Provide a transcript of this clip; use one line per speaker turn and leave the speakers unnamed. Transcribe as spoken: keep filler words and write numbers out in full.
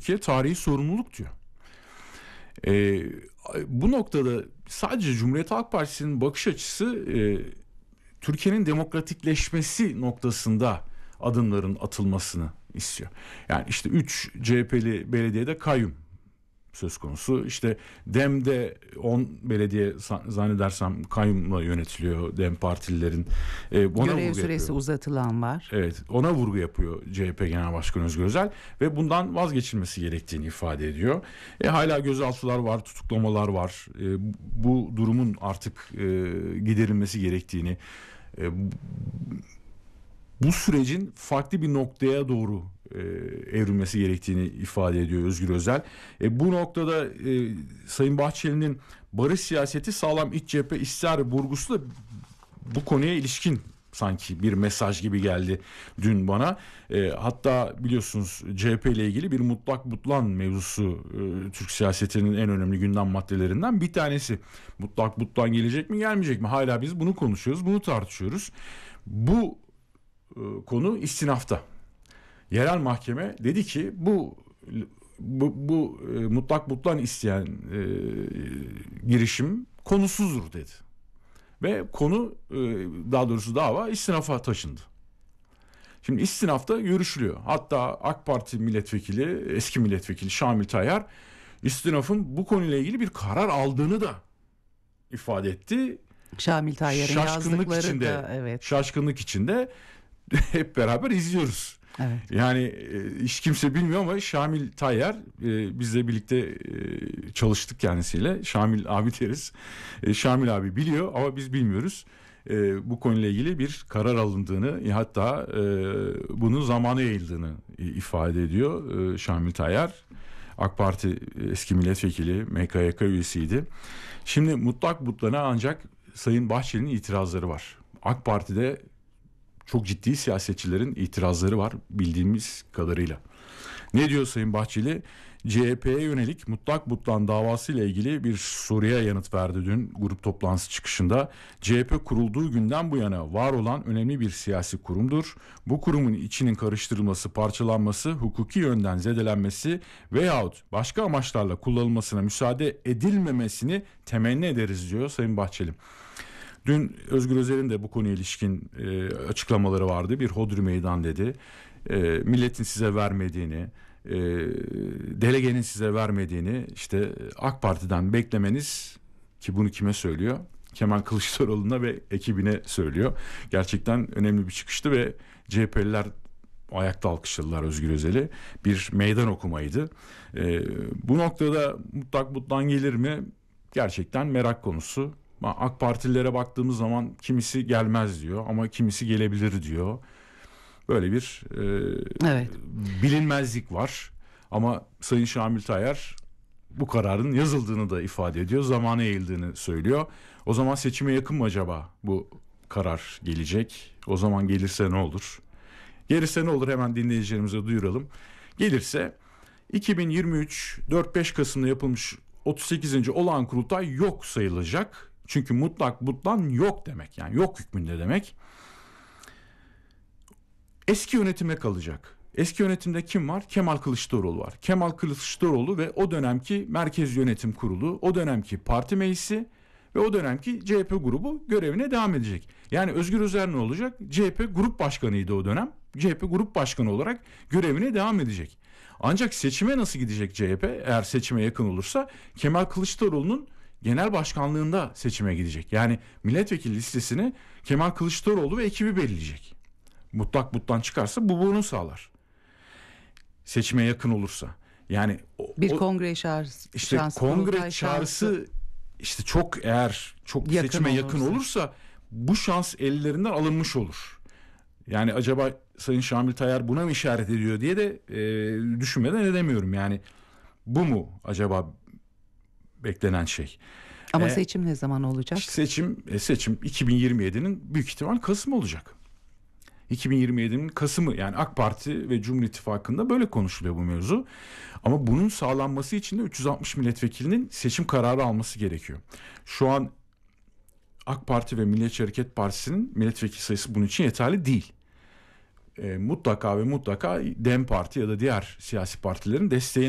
Türkiye tarihi sorumluluk diyor. E, bu noktada sadece Cumhuriyet Halk Partisi'nin bakış açısı e, Türkiye'nin demokratikleşmesi noktasında adımların atılmasını istiyor. Yani işte üç C H P'li belediyede kayyum söz konusu. İşte Dem'de on belediye zannedersem kayyumla yönetiliyor Dem partililerin. Ee, ona
Görev süresi yapıyor. Uzatılan var.
Evet, ona vurgu yapıyor C H P Genel Başkanı Özgür Özel ve bundan vazgeçilmesi gerektiğini ifade ediyor. E, hala gözaltılar var, tutuklamalar var. E, bu durumun artık e, giderilmesi gerektiğini, e, bu sürecin farklı bir noktaya doğru e, evrilmesi gerektiğini ifade ediyor Özgür Özel. E, bu noktada e, Sayın Bahçeli'nin barış siyaseti sağlam iç cephe ister vurgusu da bu konuya ilişkin sanki bir mesaj gibi geldi dün bana. E, hatta biliyorsunuz C H P ile ilgili bir mutlak butlan mevzusu e, Türk siyasetinin en önemli gündem maddelerinden bir tanesi. Mutlak butlan gelecek mi gelmeyecek mi? Hala biz bunu konuşuyoruz, bunu tartışıyoruz. Bu e, konu istinafta. Yerel mahkeme dedi ki bu bu, bu e, mutlak butlan isteyen e, girişim konusuzdur dedi. Ve konu e, daha doğrusu dava istinafa taşındı. Şimdi istinafta görüşülüyor. Hatta AK Parti milletvekili, eski milletvekili Şamil Tayyar istinafın bu konuyla ilgili bir karar aldığını da ifade etti.
Şamil Tayyar'ın yazdıkları
içinde,
da evet.
Şaşkınlık içinde hep beraber izliyoruz.
Evet.
Yani e, hiç kimse bilmiyor ama Şamil Tayyar e, bizle birlikte e, çalıştık kendisiyle. Şamil abi deriz. E, Şamil abi biliyor ama biz bilmiyoruz. E, bu konuyla ilgili bir karar alındığını, e, hatta e, bunun zamana yayıldığını e, ifade ediyor e, Şamil Tayyar. AK Parti eski milletvekili, M K Y K üyesiydi. Şimdi mutlak butlana ancak Sayın Bahçeli'nin itirazları var. AK Parti'de çok ciddi siyasetçilerin itirazları var bildiğimiz kadarıyla. Ne diyor Sayın Bahçeli? C H P'ye yönelik mutlak butlan davası ile ilgili bir soruya yanıt verdi dün grup toplantısı çıkışında. C H P kurulduğu günden bu yana var olan önemli bir siyasi kurumdur. Bu kurumun içinin karıştırılması, parçalanması, hukuki yönden zedelenmesi veyahut başka amaçlarla kullanılmasına müsaade edilmemesini temenni ederiz diyor Sayın Bahçeli. Dün Özgür Özel'in de bu konuya ilişkin e, açıklamaları vardı. Bir hodri meydan dedi. E, milletin size vermediğini, e, delegenin size vermediğini işte AK Parti'den beklemeniz, ki bunu kime söylüyor? Kemal Kılıçdaroğlu'na ve ekibine söylüyor. Gerçekten önemli bir çıkıştı ve C H P'liler ayakta alkışladılar Özgür Özel'i. Bir meydan okumaydı. E, bu noktada mutlak butlan gelir mi? Gerçekten merak konusu. AK Partililere baktığımız zaman kimisi gelmez diyor ama kimisi gelebilir diyor. Böyle bir e, evet. bilinmezlik var. Ama Sayın Şamil Tayyar bu kararın yazıldığını da ifade ediyor. Zamana yayıldığını söylüyor. O zaman seçime yakın mı acaba bu karar gelecek? O zaman gelirse ne olur? Gelirse ne olur, hemen dinleyicilerimize duyuralım. Gelirse iki bin yirmi üç dört beş Kasım'da yapılmış otuz sekizinci olağan kurultay yok sayılacak. Çünkü mutlak butlan yok demek, yani yok hükmünde demek. Eski yönetime kalacak. Eski yönetimde kim var? Kemal Kılıçdaroğlu var. Kemal Kılıçdaroğlu ve o dönemki Merkez Yönetim Kurulu, o dönemki parti meclisi ve o dönemki C H P grubu görevine devam edecek. Yani Özgür Özel ne olacak? C H P grup başkanıydı o dönem. C H P grup başkanı olarak görevine devam edecek. Ancak seçime nasıl gidecek C H P? Eğer seçime yakın olursa Kemal Kılıçdaroğlu'nun genel başkanlığında seçime gidecek. Yani milletvekili listesini Kemal Kılıçdaroğlu ve ekibi belirleyecek. Mutlak butlan çıkarsa bu bunu sağlar. Seçime yakın olursa. Yani o,
bir
o,
kongre çağrısı.
İşte kongre çağrısı işte çok eğer çok yakın seçime olursa. yakın olursa bu şans ellerinden alınmış olur. Yani acaba Sayın Şamil Tayyar buna mı işaret ediyor diye de e, düşünmeden edemiyorum. Yani bu mu acaba beklenen şey?
Ama
ee,
seçim ne zaman olacak?
Seçim seçim iki bin yirmi yedinin büyük ihtimal Kasım olacak. iki bin yirmi yedinin Kasım'ı, yani AK Parti ve Cumhur İttifakı'nda böyle konuşuluyor bu mevzu. Ama bunun sağlanması için de üç yüz altmış milletvekilinin seçim kararı alması gerekiyor. Şu an AK Parti ve Milliyetçi Hareket Partisi'nin milletvekili sayısı bunun için yeterli değil. E, mutlaka ve mutlaka Dem Parti ya da diğer siyasi partilerin desteğini